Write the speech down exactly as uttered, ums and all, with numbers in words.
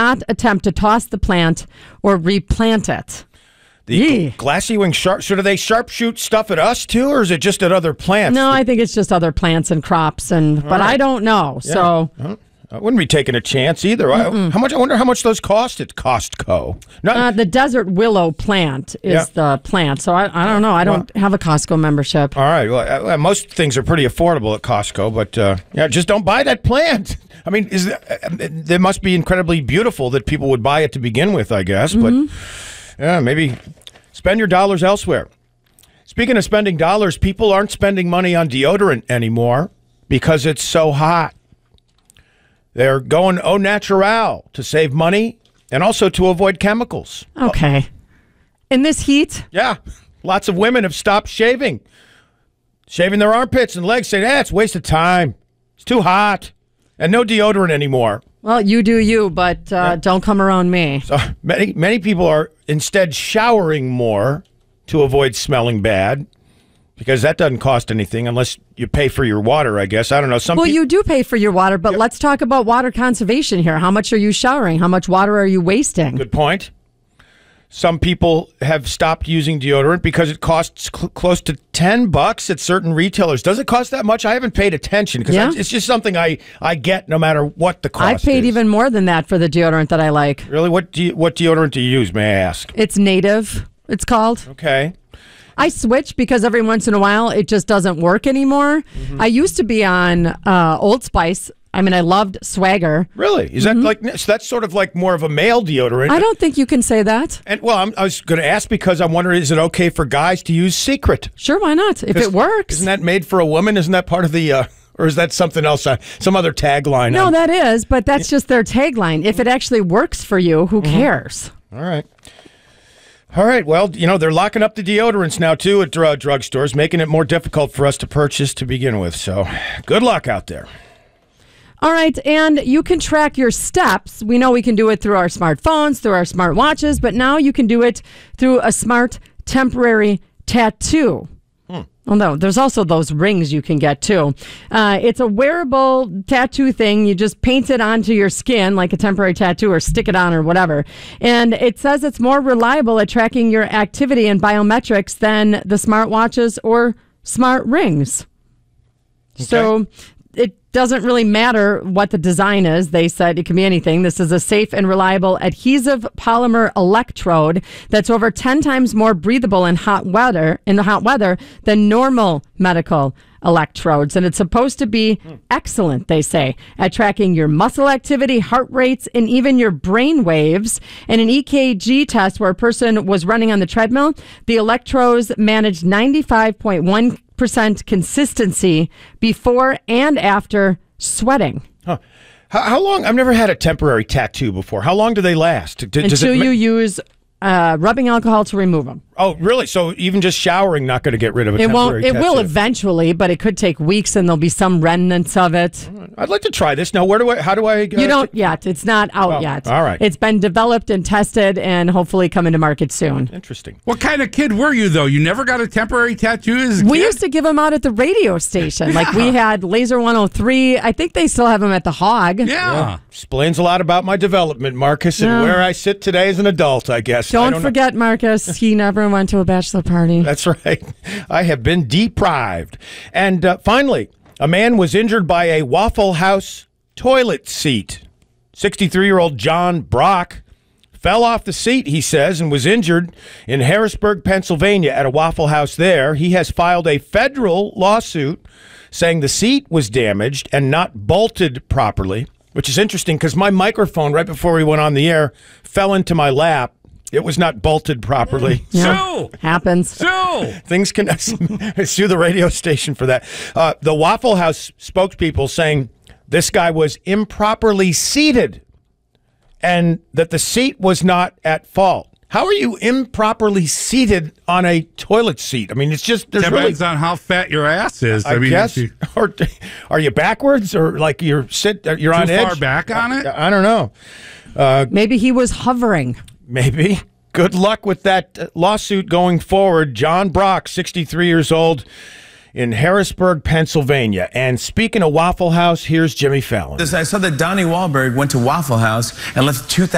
not attempt to toss the plant or replant it. The Yee. glassy wing sharp. So do they sharpshoot stuff at us too, or is it just at other plants? No, I think it's just other plants and crops, and but right. I don't know. Yeah. So uh, I wouldn't be taking a chance either. I, how much? I wonder how much those cost at Costco. Not, uh, the desert willow plant is yeah. the plant. So I, I don't know. I don't well, have a Costco membership. All right. Well, uh, most things are pretty affordable at Costco, but uh, yeah, just don't buy that plant. I mean, is that, uh, they must be incredibly beautiful that people would buy it to begin with, I guess. Mm-hmm. But yeah, maybe spend your dollars elsewhere. Speaking of spending dollars, people aren't spending money on deodorant anymore because it's so hot. They're going au natural to save money and also to avoid chemicals. Okay. In this heat? Yeah. Lots of women have stopped shaving. Shaving their armpits and legs, saying, eh, it's a waste of time. It's too hot. And no deodorant anymore. Well, you do you, but uh, yeah. don't come around me. So many, many people are instead showering more to avoid smelling bad. Because that doesn't cost anything unless you pay for your water, I guess. I don't know. Some well, pe- you do pay for your water, but yep. let's talk about water conservation here. How much are you showering? How much water are you wasting? Good point. Some people have stopped using deodorant because it costs cl- close to ten bucks at certain retailers. Does it cost that much? I haven't paid attention because yeah. it's just something I, I get no matter what the cost I've paid is. even more than that for the deodorant that I like. Really? What do you, what deodorant do you use, may I ask? It's Native, it's called. Okay. I switch because every once in a while it just doesn't work anymore. Mm-hmm. I used to be on uh, Old Spice. I mean, I loved Swagger. Really? Is mm-hmm. that like so that's sort of like more of a male deodorant? I don't think you can say that. And well, I'm, I was going to ask because I'm wondering, is it okay for guys to use Secret? Sure, why not? If it works. Isn't that made for a woman? Isn't that part of the, uh, or is that something else, uh, some other tagline? No, on? that is, but that's just their tagline. If it actually works for you, who mm-hmm. cares? All right. All right. Well, you know, they're locking up the deodorants now, too, at uh, drugstores, making it more difficult for us to purchase to begin with. So good luck out there. All right. And you can track your steps. We know we can do it through our smartphones, through our smartwatches, but now you can do it through a smart temporary tattoo. Hmm. Well, no, there's also those rings you can get, too. Uh, it's a wearable tattoo thing. You just paint it onto your skin like a temporary tattoo or stick it on or whatever. And it says it's more reliable at tracking your activity and biometrics than the smartwatches or smart rings. Okay. So it doesn't really matter what the design is. They said it can be anything. This is a safe and reliable adhesive polymer electrode that's over ten times more breathable in hot weather in the hot weather than normal medical electrodes. And it's supposed to be excellent, they say, at tracking your muscle activity, heart rates, and even your brain waves. In an E K G test where a person was running on the treadmill, the electrodes managed ninety-five point one percent consistency before and after sweating. Huh. How, how long? I've never had a temporary tattoo before. How long do they last? D- Until it you ma- use uh, rubbing alcohol to remove them. Oh, really? So even just showering not going to get rid of a it temporary won't. It tattoo? will eventually, but it could take weeks, and there'll be some remnants of it. I'd like to try this. Now, where do I? How do I? Uh, you don't yet. It's not out oh, yet. All right. It's been developed and tested, and hopefully coming to market soon. Interesting. What kind of kid were you, though? You never got a temporary tattoo as a We kid? used to give them out at the radio station. Yeah. Like we had Laser one oh three. I think they still have them at the Hog. Yeah. yeah. Explains a lot about my development, Marcus, and Yeah. where I sit today as an adult, I guess. Don't, I don't forget, know. Marcus. He never went to a bachelor party. That's right. I have been deprived. And uh, finally, a man was injured by a Waffle House toilet seat. sixty-three-year-old John Brock fell off the seat, he says, and was injured in Harrisburg, Pennsylvania at a Waffle House there. He has filed a federal lawsuit saying the seat was damaged and not bolted properly, which is interesting because my microphone, right before we went on the air, fell into my lap. It was not bolted properly. Yeah. So Happens. So things can sue the radio station for that. Uh, the Waffle House spokespeople saying this guy was improperly seated and that the seat was not at fault. How are you improperly seated on a toilet seat? I mean, it's just there's depends really, on how fat your ass is. I, I mean, guess. You, Or are you backwards or like you're sit? You're too on far edge? back on it. I, I don't know. Uh, Maybe he was hovering. Maybe. Good luck with that lawsuit going forward. John Brock, sixty-three years old, in Harrisburg, Pennsylvania. And speaking of Waffle House, here's Jimmy Fallon. I saw that Donnie Wahlberg went to Waffle House and left two thousand